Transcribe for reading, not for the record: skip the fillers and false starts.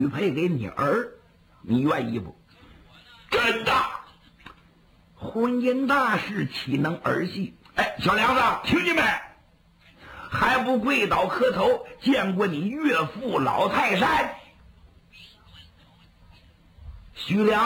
配给你儿，你愿意不？ 真的。 婚姻大事岂能儿戏？哎，小梁子， 兄弟们， 还不跪倒磕头，见过你岳父老泰山？徐良